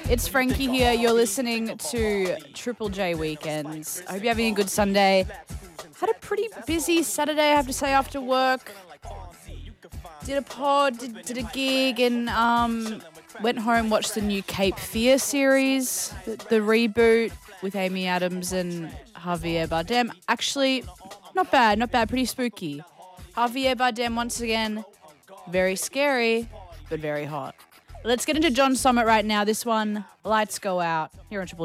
It's Frankie here. You're listening to Triple J Weekends. I hope you're having a good Sunday. Had a pretty busy Saturday, I have to say, after work. Did a pod, did a gig, and went home, watched the new Cape Fear series, the reboot with Amy Adams and Javier Bardem. Actually, not bad, pretty spooky. Javier Bardem, once again, very scary, but very hot. Let's get into John Summit right now. This one, Lights Go Out, here on Triple